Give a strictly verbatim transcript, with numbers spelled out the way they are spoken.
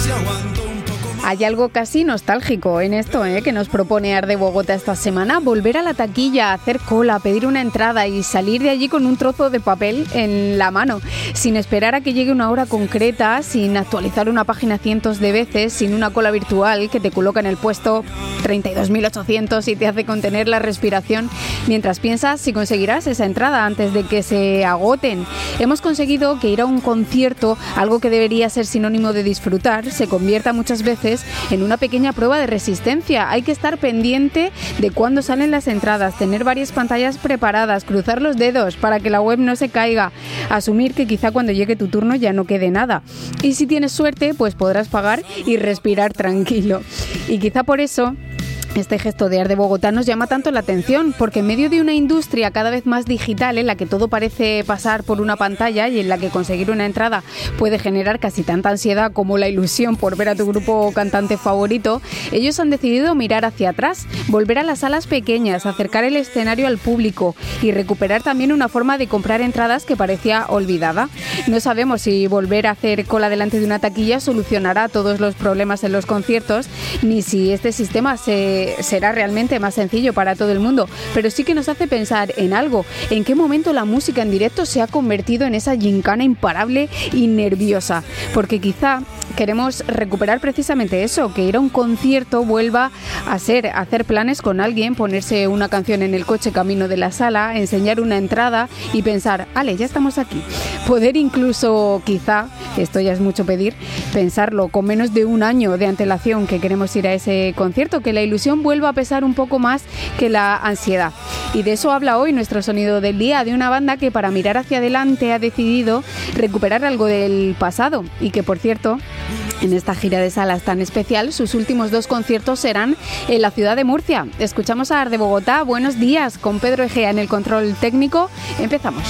Hay algo casi nostálgico en esto, ¿eh? que nos propone Arde Bogotá esta semana: volver a la taquilla, hacer cola, pedir una entrada y salir de allí con un trozo de papel en la mano, sin esperar a que llegue una hora concreta, sin actualizar una página cientos de veces, sin una cola virtual que te coloca en el puesto treinta y dos mil ochocientos y te hace contener la respiración mientras piensas si conseguirás esa entrada antes de que se agoten. Hemos conseguido que ir a un concierto, algo que debería ser sinónimo de disfrutar, se convierta muchas veces en una pequeña prueba de resistencia. Hay que estar pendiente de cuándo salen las entradas, tener varias pantallas preparadas, cruzar los dedos para que la web no se caiga, asumir que quizá cuando llegue tu turno ya no quede nada. Y si tienes suerte, pues podrás pagar y respirar tranquilo. Y quizá por eso este gesto de Arde Bogotá nos llama tanto la atención, porque en medio de una industria cada vez más digital, en la que todo parece pasar por una pantalla y en la que conseguir una entrada puede generar casi tanta ansiedad como la ilusión por ver a tu grupo o cantante favorito, ellos han decidido mirar hacia atrás, volver a las salas pequeñas, acercar el escenario al público y recuperar también una forma de comprar entradas que parecía olvidada. No sabemos si volver a hacer cola delante de una taquilla solucionará todos los problemas en los conciertos, ni si este sistema se será realmente más sencillo para todo el mundo, pero sí que nos hace pensar en algo: en qué momento la música en directo se ha convertido en esa gincana imparable y nerviosa, porque quizá queremos recuperar precisamente eso, que ir a un concierto vuelva a ser hacer planes con alguien, ponerse una canción en el coche camino de la sala, enseñar una entrada y pensar, ale, ya estamos aquí. Poder incluso, quizá, esto ya es mucho pedir, pensarlo con menos de un año de antelación que queremos ir a ese concierto, que la ilusión vuelva a pesar un poco más que la ansiedad. Y de eso habla hoy nuestro sonido del día, de una banda que para mirar hacia adelante ha decidido recuperar algo del pasado y que, por cierto, en esta gira de salas tan especial, sus últimos dos conciertos serán en la ciudad de Murcia. Escuchamos a Arde Bogotá. Buenos días, con Pedro Egea en el control técnico. Empezamos.